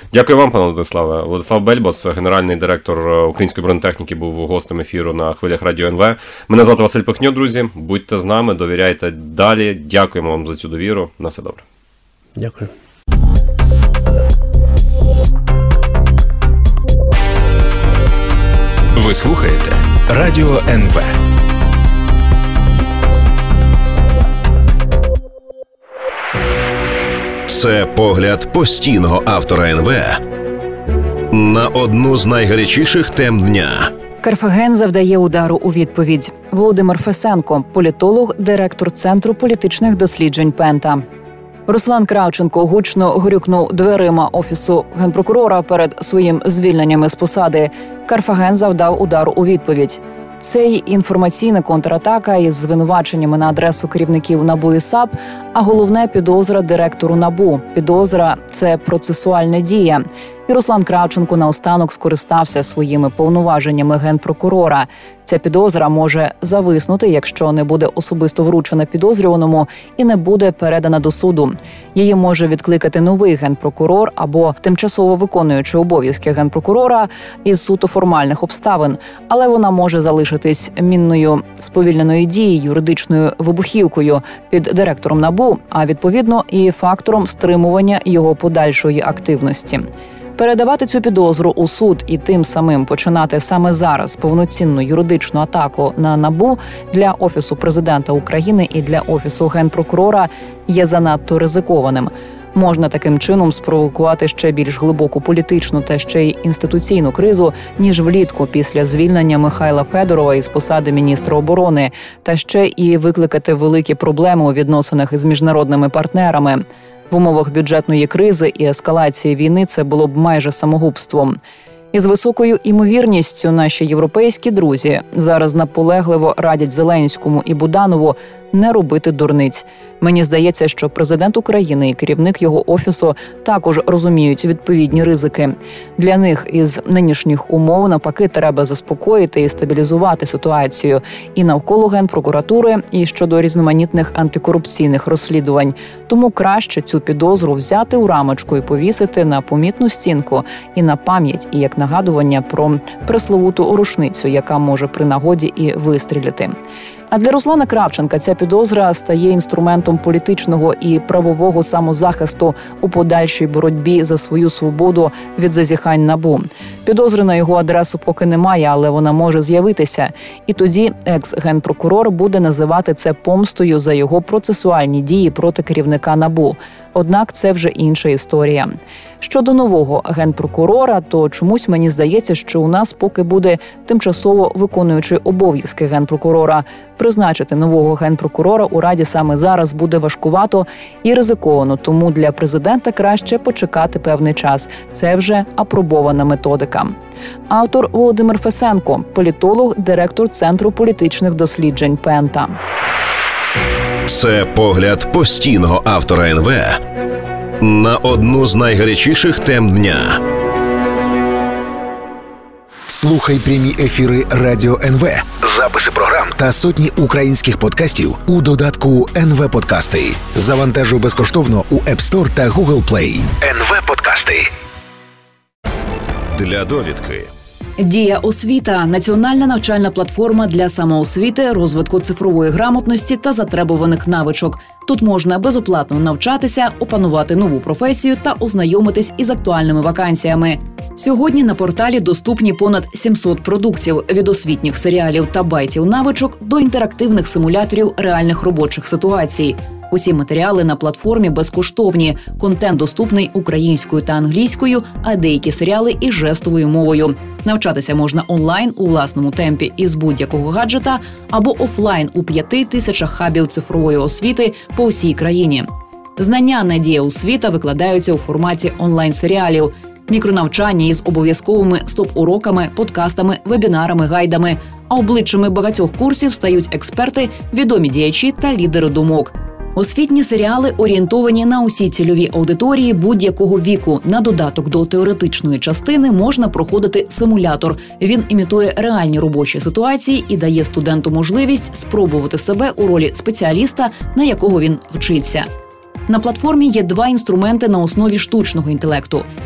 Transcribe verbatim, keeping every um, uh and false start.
Дякую вам, пане Владиславе. Владислав Бельбас, генеральний директор Української бронетехніки, був гостем ефіру на хвилях Радіо ен ве. Мене звати Василь Пихньо, друзі. Будьте з нами, довіряйте далі. Дякуємо вам за цю довіру. На все добре. Дякую. Ви слухаєте Радіо ен ве. Це погляд постійного автора ен ве на одну з найгарячіших тем дня. Карфаген завдає удару у відповідь. Володимир Фесенко, політолог, директор Центру політичних досліджень Пента. Руслан Кравченко гучно грюкнув дверима Офісу Генпрокурора перед своїм звільненням із посади. Карфаген завдав удару у відповідь. Це й інформаційна контратака із звинуваченнями на адресу керівників НАБУ і САП, а головне – підозра директору НАБУ. Підозра – це процесуальна дія. І Руслан Кравченко наостанок скористався своїми повноваженнями генпрокурора. Ця підозра може зависнути, якщо не буде особисто вручена підозрюваному і не буде передана до суду. Її може відкликати новий генпрокурор або тимчасово виконуючий обов'язки генпрокурора із суто формальних обставин. Але вона може залишитись мінною сповільненої дії, юридичною вибухівкою під директором НАБУ, а відповідно і фактором стримування його подальшої активності. Передавати цю підозру у суд і тим самим починати саме зараз повноцінну юридичну атаку на НАБУ для Офісу Президента України і для Офісу Генпрокурора є занадто ризикованим. Можна таким чином спровокувати ще більш глибоку політичну та ще й інституційну кризу, ніж влітку після звільнення Михайла Федорова із посади міністра оборони, та ще і викликати великі проблеми у відносинах із міжнародними партнерами. В умовах бюджетної кризи і ескалації війни це було б майже самогубством. Із високою імовірністю наші європейські друзі зараз наполегливо радять Зеленському і Буданову не робити дурниць. Мені здається, що президент України і керівник його офісу також розуміють відповідні ризики. Для них із нинішніх умов навпаки треба заспокоїти і стабілізувати ситуацію і навколо Генпрокуратури, і щодо різноманітних антикорупційних розслідувань. Тому краще цю підозру взяти у рамочку і повісити на помітну стінку і на пам'ять, і як нагадування про пресловуту рушницю, яка може при нагоді і вистріляти. А для Руслана Кравченка ця підозра стає інструментом політичного і правового самозахисту у подальшій боротьбі за свою свободу від зазіхань НАБУ. Підозри на його адресу поки немає, але вона може з'явитися. І тоді екс-генпрокурор буде називати це помстою за його процесуальні дії проти керівника НАБУ. Однак це вже інша історія. Щодо нового генпрокурора, то чомусь мені здається, що у нас поки буде тимчасово виконуючий обов'язки генпрокурора. Призначити нового генпрокурора у Раді саме зараз буде важкувато і ризиковано, тому для президента краще почекати певний час. Це вже апробована методика. Автор Володимир Фесенко, політолог, директор Центру політичних досліджень Пента. Це погляд постійного автора ен ве на одну з найгарячіших тем дня. Слухай прямі ефіри Радіо ен ве, записи програм та сотні українських подкастів у додатку ен ве Подкасти. Завантажуй безкоштовно у App Store та Google Play. ен ве Подкасти. Для довідки. Дія освіта – національна навчальна платформа для самоосвіти, розвитку цифрової грамотності та затребуваних навичок. Тут можна безоплатно навчатися, опанувати нову професію та ознайомитись із актуальними вакансіями. Сьогодні на порталі доступні понад сімсот продуктів – від освітніх серіалів та байтів навичок до інтерактивних симуляторів реальних робочих ситуацій. Усі матеріали на платформі безкоштовні, контент доступний українською та англійською, а деякі серіали і жестовою мовою. Навчатися можна онлайн у власному темпі із будь-якого гаджета або офлайн у п'яти тисячах хабів цифрової освіти по всій країні. Знання «Надія освіта» викладаються у форматі онлайн-серіалів, мікронавчання із обов'язковими стоп-уроками, подкастами, вебінарами, гайдами. А обличчями багатьох курсів стають експерти, відомі діячі та лідери думок. Освітні серіали орієнтовані на усі цільові аудиторії будь-якого віку. На додаток до теоретичної частини можна проходити симулятор. Він імітує реальні робочі ситуації і дає студенту можливість спробувати себе у ролі спеціаліста, на якого він вчиться. На платформі є два інструменти на основі штучного інтелекту